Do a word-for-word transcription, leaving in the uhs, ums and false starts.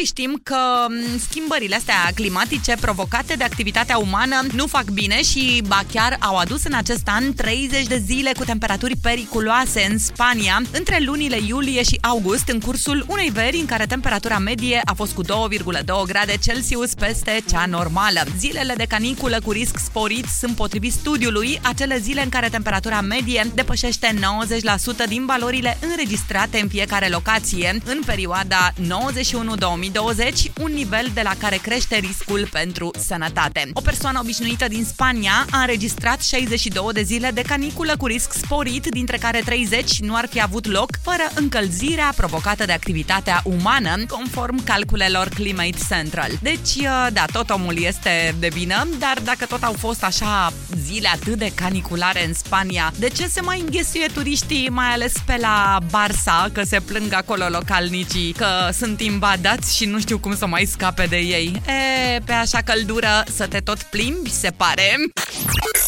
toții știm că schimbările astea climatice provocate de activitatea umană nu fac bine și ba chiar au adus în acest an treizeci de zile cu temperaturi periculoase în Spania, între lunile iulie și august, în cursul unei veri în care temperatura medie a fost cu doi virgulă doi grade Celsius peste cea normală. Zilele de caniculă cu risc sporit sunt, potrivit studiului, acele zile în care temperatura medie depășește nouăzeci la sută din valorile înregistrate în fiecare locație în perioada nouăzeci și unu două mii douăzeci, un nivel de la care crește riscul pentru sănătate. O persoană obișnuită din Spania a înregistrat șaizeci și două de zile de caniculă cu risc sporit, dintre care treizeci nu ar fi avut loc fără încălzirea provocată de activitatea umană, conform calculelor Climate Central. Deci, da, tot omul este de vină, dar dacă tot au fost așa zile atât de caniculare în Spania, de ce se mai înghesuie turiștii, mai ales pe la Barça, că se plâng acolo localnicii că sunt invadați și nu știu cum să mai scape de ei? E, pe așa căldură să te tot plimbi, se pare.